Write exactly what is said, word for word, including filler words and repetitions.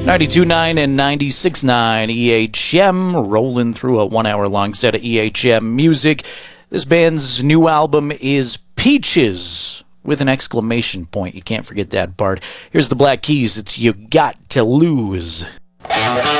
ninety-two point nine and ninety-six point nine E H M, rolling through a one-hour-long set of E H M music. This band's new album is Peaches, with an exclamation point. You can't forget that part. Here's the Black Keys. It's You Got to Lose.